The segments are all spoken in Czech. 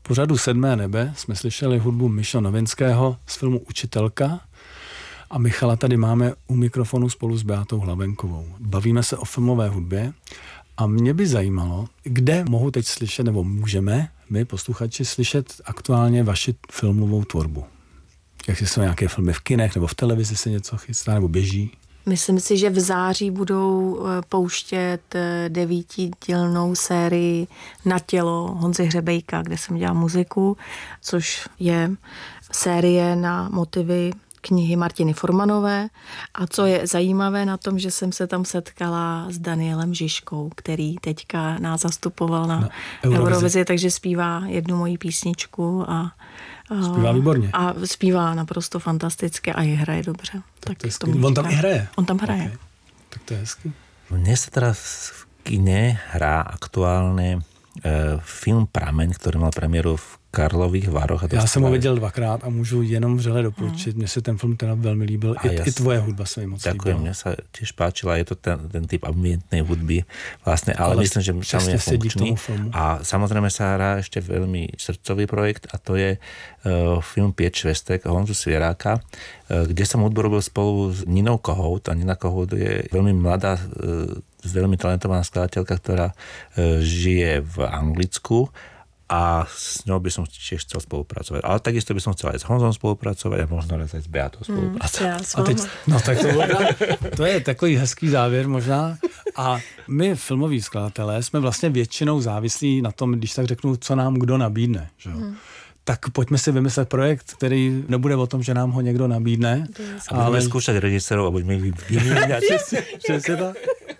pořadu Sedmé nebe jsme slyšeli hudbu Miša Novinského z filmu Učitelka a Michala tady máme u mikrofonu spolu s Beatou Hlavenkovou. Bavíme se o filmové hudbě a mě by zajímalo, kde mohu teď slyšet, nebo můžeme my, posluchači, slyšet aktuálně vaši filmovou tvorbu. Jak jsou nějaké filmy v kinech nebo v televizi se něco chystá nebo běží? Myslím si, že v září budou pouštět 9dílnou sérii Na tělo Honzy Hřebejka, kde jsem dělala muziku, což je série na motivy knihy Martiny Formanové. A co je zajímavé na tom, že jsem se tam setkala s Danielem Žižkou, který teďka nás zastupoval na Eurovizi, takže zpívá jednu moji písničku a zpívá výborně. A zpívá naprosto fantasticky a hraje dobře. Tak on tam i hraje? On tam hraje. Okay. Tak to je hezky. Mne sa teraz v kine hrá aktuálne film Prameň, ktorý mal premiéru v Karlových Varoch. Já jsem ho viděl dvakrát a můžu jenom vřele doporučit. Mně se ten film teda velmi líbil. I tvoje hudba se mi moc líbila. Ďakujem, mne sa tiež páčila. Je to ten typ ambientnej hudby vlastne, ale myslím, že tam je funkčný. A samozrejme sa hrá ešte veľmi srdcový projekt a to je film Pět švestek Honzu Svieráka, kde som hudbu robil spolu s Ninou Kohout. A Nina Kohout je veľmi mladá, veľmi talentovaná skladateľka, ktorá žije v Anglicku a s ňou by som tiež chcel spolupracovať. Ale takisto by som chcel aj s Honzom spolupracovať a možno aj s Beatou spolupracovať. A teď, no tak to je takový hezký závěr možná. A my, filmoví skladatelé, jsme vlastně většinou závislí na tom, když tak řeknu, co nám kdo nabídne. Že? Tak pojďme si vymyslet projekt, který nebude o tom, že nám ho někdo nabídne. A budeme skúšať režisérov a budeme vymýňať. Přesně tak.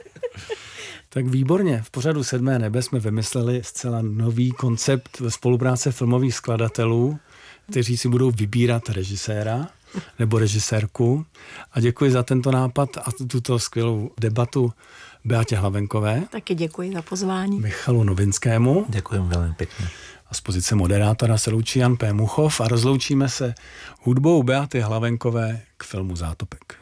Tak výborně. V pořadu Sedmé nebe jsme vymysleli zcela nový koncept spolupráce filmových skladatelů, kteří si budou vybírat režiséra nebo režisérku. A děkuji za tento nápad a tuto skvělou debatu Beatě Hlavenkové. Taky děkuji za pozvání. Michalu Novinskému. Ďakujem veľmi pekne. A z pozice moderátora se loučí Jan P. Muchov a rozloučíme se hudbou Beaty Hlavenkové k filmu Zátopek.